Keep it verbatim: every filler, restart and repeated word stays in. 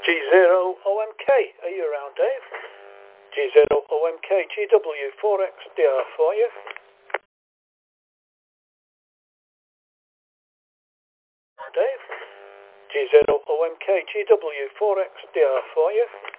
G zero O M K, are you around, Dave? G zero O M K, G W four X D R for you. Dave? G zero O M K, G W four X D R for you.